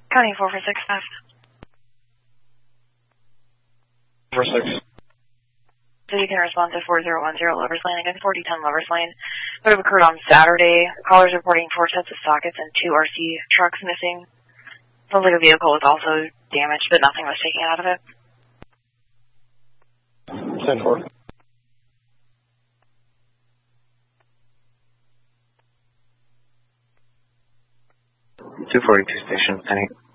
County 446F. 46. So you can respond to 4010 Lovers Lane, again 4010 Lovers Lane. Would have occurred on Saturday. Callers reporting 4 sets of sockets and 2 RC trucks missing. Sounds like a vehicle was also damaged, but nothing was taken out of it. 10-4. 242 station, Penny.